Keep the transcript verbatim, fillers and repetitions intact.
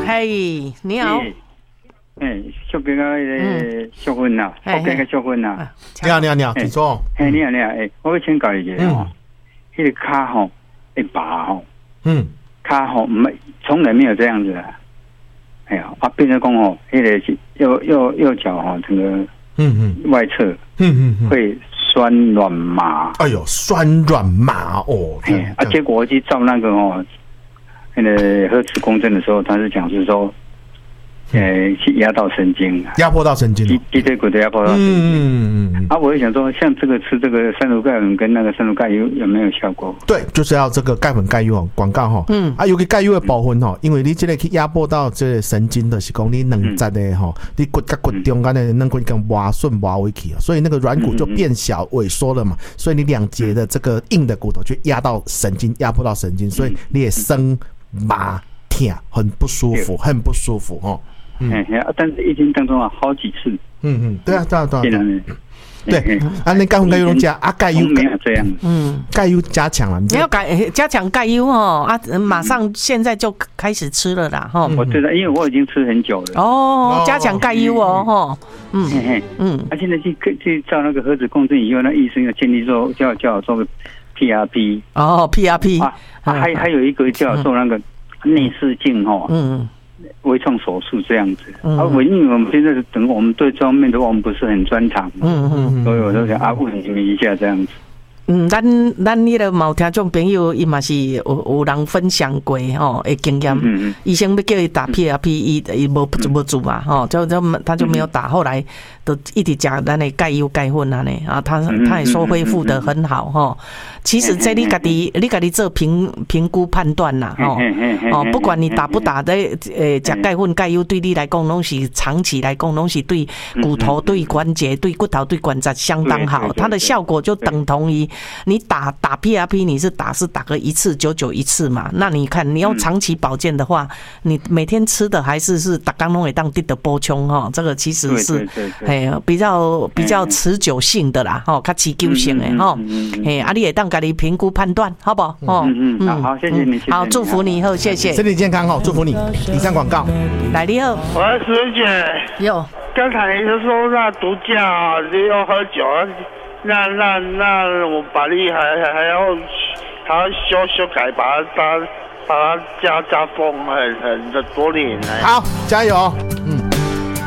嘿，你好。 哎，小哥啊，那个小芬呐，我哥个小芬呐。 你好，你好，你好，请坐。 哎，你好，你好，哎，我要请教一下哦，那个卡吼会拔吼，嗯，卡吼没从来没有这样子啊。哎呀，啊，变成讲吼，那个右右右脚哈，整个嗯嗯外侧嗯嗯会酸软麻。 哎呦，酸软麻哦。 哎，啊，结果我去照那个哦，那个核磁共振的时候，他是讲是说。呃，去压到神经， 压迫到神经， 脊脊椎骨的压迫到神经。嗯嗯啊，我也想说，像这个吃这个三鹿钙粉跟那个三鹿钙油有没有效果？ 对，就是要这个钙粉钙油哦，广告哈。嗯。啊，尤其钙油的部分哈，因为你这个去压迫到这个神经的是讲你软质的哈，你骨甲骨中间的软骨跟挖顺挖回去，所以那个软骨就变小萎缩了嘛，所以你两节的这个硬的骨头就压到神经，压迫到神经，所以你也生麻痛，很不舒服，很不舒服哦。 嗯，但是一天当中啊，好几次。 嗯嗯，对啊，对啊，对啊。对，对啊，那钙粉钙油加啊，钙油没有这样。 嗯，钙油加强了， 你要改加强钙油哦啊，马上现在就开始吃了啦哈。 我知道，因为我已经吃很久了。 哦，加强钙油哦哈。 嗯嗯，啊，现在去去照那个核磁共振以后，那医生要建议说叫叫我做个 P R P。 哦 ，P R P 啊，还还有一个叫我做那个内视镜哈。嗯。微创手术这样子，嗯、啊，我因为我们现在等我们对这方面的话，我们不是很专长，嗯嗯，所以我就想啊，问你们一下这样子。 嗯，咱咱迄个毛听众朋友，伊嘛是有有人分享过吼的经验，嗯嗯医生要叫伊打 P R P， 伊伊无无做嘛，吼，就就他就没有打，后来都一直讲咱的钙油钙粉啊呢，啊，他他也说恢复得很好吼。其实这你家己你家己做评评估判断啦，吼，哦，不管你打不打的，诶，食钙粉钙油对你来讲拢是长期来讲拢是对骨头、对关节、对骨头、对关节相当好，它的效果就等同于。你打打 P R P， 你是打是打个一次久久一次嘛？那你看你要长期保健的话，你每天吃的还是是打刚弄会当地的波胸哈，这个其实是哎比较比较持久性的啦，哈，较持久性的哈，哎，啊，你也当家己评估判断，好不好？哦， 嗯嗯，好，谢谢你， 好，祝福你以后，谢谢， 身体健康哈，祝福你。以上广告， 来你好， 我师姐， 有， 刚才你说那毒驾你要喝酒。那那那我把你还还要还要修修改，把它把把它加加风，很很多年来。 好，加油！